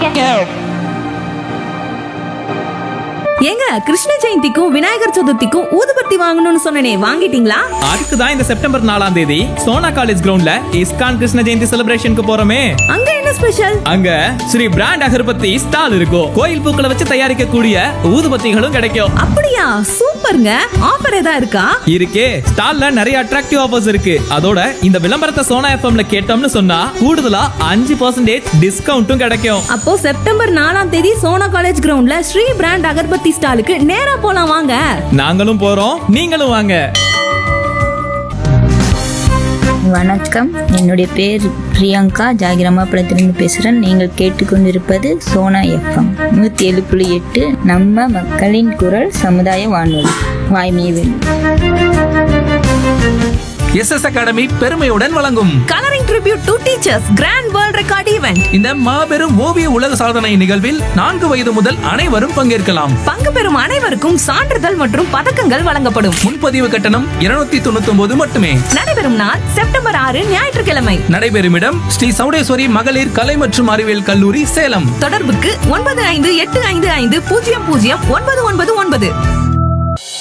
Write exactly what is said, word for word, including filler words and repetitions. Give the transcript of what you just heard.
ஏங்க, கிருஷ்ண ஜெயந்திக்கும் விநாயகர் சதுர்த்திக்கும் ஊதுபத்தி வாங்கணும்னு சொன்னனே, வாங்கிட்டீங்களா? அதுக்கு தான் இந்த செப்டம்பர் நாலாம் தேதி சோனா காலேஜ் கிரவுண்ட்ல இஸ்கான் கிருஷ்ண ஜெயந்தி செலிப்ரேஷனுக்கு போறோமே. அங்க என்ன ஸ்பெஷல்? அங்க ஸ்ரீ பிராண்ட் அகர்பத்தி ஸ்டால் இருக்கும். கோயில் பூக்களை வச்சு தயாரிக்கக்கூடிய ஊதுபத்திகளும் கிடைக்கும். அப்படியா? சூப்பர்ங்க. ஆஃபர் ஏதா இருக்கா? இருக்கே, ஸ்டால்ல நிறைய அட்ராக்டிவ் ஆஃபர்ஸ் இருக்கு. அதோட இந்த விளம்பரத்தை சோனா எஃப்எம்ல கேட்டோம்னு சொன்னா கூடுதலா அஞ்சு பர்சன்டேஜ் டிஸ்கவுண்ட்டும் கிடைக்கும். அப்போ செப்டம்பர் நாலாம் தேதி சோனா காலேஜ் கிரவுண்ட்ல ஸ்ரீ பிராண்ட் அகர்பத்தி ஸ்டாலுக்கு நேரா போலாம் வாங்க. நாங்களும் போறோம், நீங்களும் வாங்க. வணக்கம், என்னுடைய பேர் பிரியங்கா, ஜாகிரமாபுரத்திலிருந்து பேசுகிறேன். நீங்கள் கேட்டுக்கொண்டிருப்பது சோனா எஃப்எம் நூற்றி ஏழு புள்ளி எட்டு, நம்ம மக்களின் குரல் சமுதாய வானொலி. வாய்மையை எஸ் எஸ் அகாடமி பெருமையுடன் வழங்கும் colouring tribute to teachers grand world record event. இந்த மாபெரும் ஓவிய உலக சாதனை நிகழ்வில் நான்கு வயது முதல் அனைவரும் பங்கேற்கலாம். பங்கு பெறும் அனைவருக்கும் சான்றிதழ் மற்றும் பதக்கங்கள் வழங்கப்படும். முன்பதிவு கட்டணம் இருநூத்தி தொண்ணூத்தி ஒன்பது மட்டுமே. நடைபெறும் நாள் செப்டம்பர் ஆறு, ஞாயிற்றுக்கிழமை. நடைபெறும் இடம் ஸ்ரீ சௌடேஸ்வரி மகளிர் கலை மற்றும் அறிவியல் கல்லூரி, சேலம். தொடர்புக்கு ஒன்பது ஐந்து எட்டு ஐந்து ஐந்து பூஜ்ஜியம் பூஜ்ஜியம் ஒன்பது ஒன்பது ஒன்பது.